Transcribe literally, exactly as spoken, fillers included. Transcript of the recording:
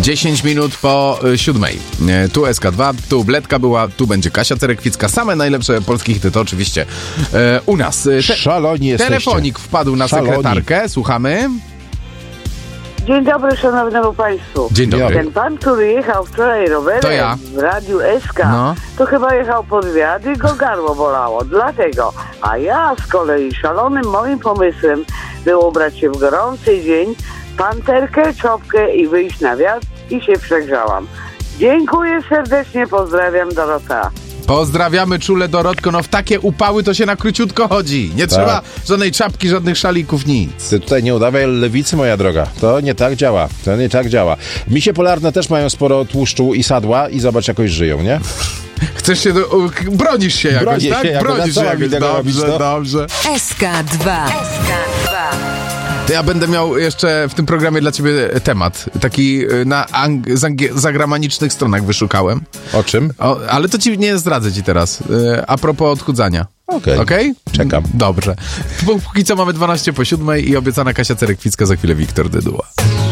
dziesięć minut po y, siódmej. Y, tu S K dwa, tu Bledka była, tu będzie Kasia Cerekwicka. Same najlepsze polskie hity to oczywiście y, u nas. Y, te, Szaloni jesteście. Telefonik wpadł na Szaloni. sekretarkę. Słuchamy. Dzień dobry szanownemu państwu. Dzień dobry. Ten pan, który jechał wczoraj rowerem To ja. w Radiu S K, No. to chyba jechał pod wiatr i go gardło bolało. Dlatego. A ja z kolei szalonym moim pomysłem było ubrać się w gorący dzień, panterkę, czopkę i wyjść na wiatr i się przegrzałam. Dziękuję serdecznie, pozdrawiam, Dorota. Pozdrawiamy czule, Dorotko. No w takie upały to się na króciutko chodzi. Nie Tak. trzeba żadnej czapki, żadnych szalików, nic. Ty tutaj nie udawaj lewicy, moja droga. To nie tak działa. To nie tak działa. Misie polarne też mają sporo tłuszczu i sadła i zobacz, jakoś żyją, nie? Chcesz się... Do, u, bronisz się jakoś, Bronię tak? się jakoś, Bronisz co się mam mi jakoś. tego robić, Dobrze, no? dobrze. S K dwa. To ja będę miał jeszcze w tym programie dla ciebie temat. Taki y, na ang- zangie- zagranicznych stronach wyszukałem. O czym? O, ale to ci nie zdradzę ci teraz. Y, a propos odchudzania. Okej. Okej? Czekam. Dobrze. Póki co mamy dwanaście po siódmej i obiecana Kasia Cerekwicka, za chwilę Wiktor Dyduła.